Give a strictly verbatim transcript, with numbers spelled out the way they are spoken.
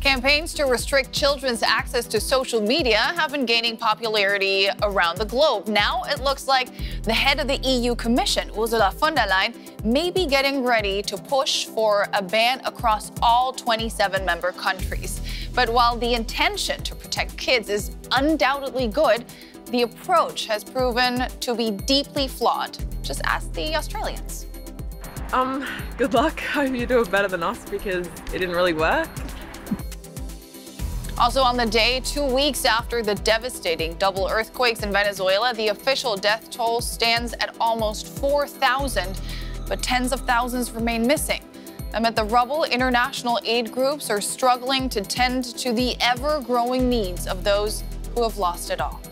Campaigns to restrict children's access to social media have been gaining popularity around the globe. Now it looks like the head of the E U Commission, Ursula von der Leyen, may be getting ready to push for a ban across all twenty-seven member countries. But while the intention to protect kids is undoubtedly good, the approach has proven to be deeply flawed. Just ask the Australians. Um, good luck. I hope you do it better than us because it didn't really work. Also on the day, two weeks after the devastating double earthquakes in Venezuela, the official death toll stands at almost four thousand, but tens of thousands remain missing. Amid the rubble, international aid groups are struggling to tend to the ever-growing needs of those who have lost it all.